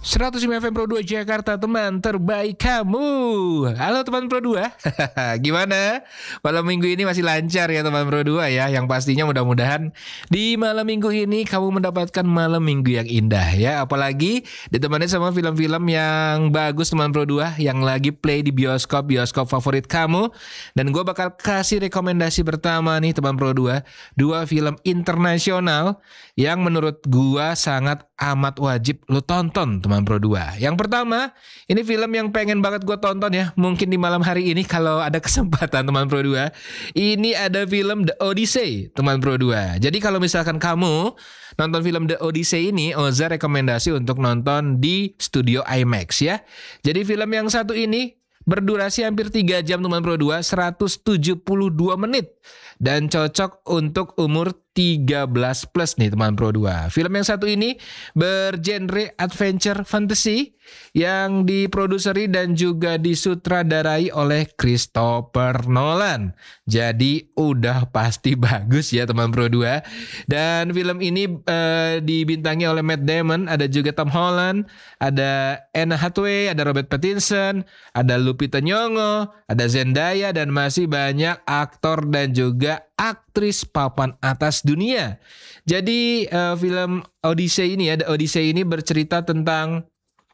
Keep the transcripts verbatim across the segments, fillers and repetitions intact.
seratus lima F M Pro dua Jakarta, teman terbaik kamu. Halo teman Pro dua. Gimana? Malam minggu ini masih lancar ya teman Pro dua ya. Yang pastinya mudah-mudahan di malam minggu ini kamu mendapatkan malam minggu yang indah ya. Apalagi ditemani sama film-film yang bagus teman Pro dua, yang lagi play di bioskop-bioskop favorit kamu. Dan gue bakal kasih rekomendasi pertama nih teman Pro dua, dua film internasional yang menurut gue sangat amat wajib lo tonton teman Pro dua. Yang pertama, ini film yang pengen banget gue tonton ya, mungkin di malam hari ini kalau ada kesempatan teman Pro dua. Ini ada film The Odyssey teman Pro dua. Jadi kalau misalkan kamu nonton film The Odyssey ini, Oza rekomendasi untuk nonton di studio IMAX ya. Jadi film yang satu ini berdurasi hampir tiga jam teman Pro dua, seratus tujuh puluh dua menit. Dan cocok untuk umur tiga belas plus nih teman Pro dua. Film yang satu ini bergenre adventure fantasy yang diproduseri dan juga disutradarai oleh Christopher Nolan. Jadi udah pasti bagus ya teman Pro dua. Dan film ini uh, dibintangi oleh Matt Damon, ada juga Tom Holland, ada Anne Hathaway, ada Robert Pattinson, ada Lupita Nyong'o, ada Zendaya, dan masih banyak aktor dan juga aktris papan atas dunia. Jadi uh, film Odyssey ini ya, The Odyssey ini bercerita tentang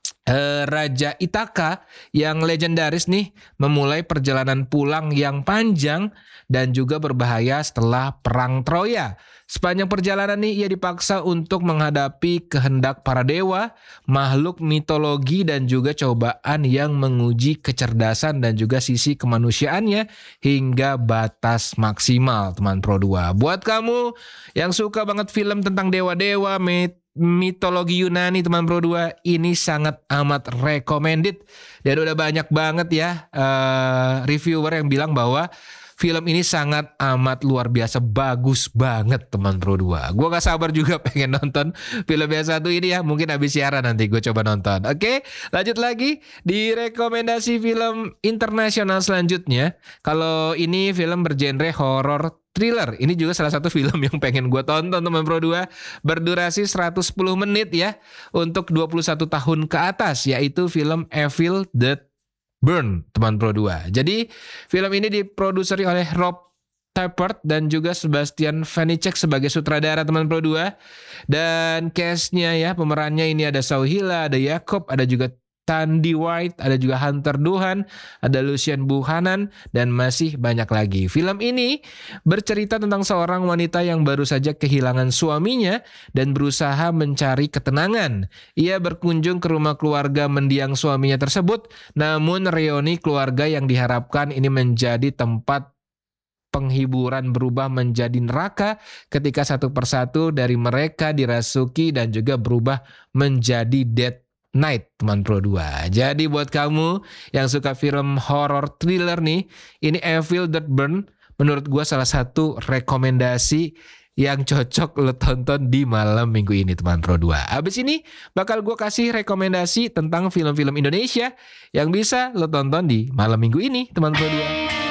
uh, Raja Ithaka yang legendaris nih, memulai perjalanan pulang yang panjang dan juga berbahaya setelah perang Troya. Sepanjang perjalanan nih ia dipaksa untuk menghadapi kehendak para dewa, makhluk mitologi, dan juga cobaan yang menguji kecerdasan dan juga sisi kemanusiaannya hingga batas maksimal teman Pro dua. Buat kamu yang suka banget film tentang dewa-dewa, mit mitologi Yunani teman Pro dua, ini sangat amat recommended. Dan udah banyak banget ya uh, reviewer yang bilang bahwa film ini sangat amat luar biasa bagus banget teman Pro dua. Gue gak sabar juga pengen nonton film yang satu ini ya. Mungkin habis siaran nanti gue coba nonton. Oke, lanjut lagi di rekomendasi film internasional selanjutnya. Kalau ini film bergenre horror thriller. Ini juga salah satu film yang pengen gue tonton teman Pro dua. Berdurasi seratus sepuluh menit ya, untuk dua puluh satu tahun ke atas, yaitu film Evil Dead Burn teman Pro dua. Jadi film ini diproduseri oleh Rob Tapert dan juga Sebastian Vanicek sebagai sutradara teman Pro dua. Dan cast-nya ya, pemerannya ini ada Sauhila, ada Jacob, ada juga Tandy White, ada juga Hunter Duhan, ada Lucian Buchanan, dan masih banyak lagi. Film ini bercerita tentang seorang wanita yang baru saja kehilangan suaminya dan berusaha mencari ketenangan. Ia berkunjung ke rumah keluarga mendiang suaminya tersebut, namun reuni keluarga yang diharapkan ini menjadi tempat penghiburan berubah menjadi neraka ketika satu persatu dari mereka dirasuki dan juga berubah menjadi dead Night teman Pro dua. Jadi buat kamu yang suka film horror thriller nih, ini Evil Dead Burn menurut gue salah satu rekomendasi yang cocok lo tonton di malam minggu ini teman Pro dua. Abis ini bakal gue kasih rekomendasi tentang film-film Indonesia yang bisa lo tonton di malam minggu ini teman Pro dua.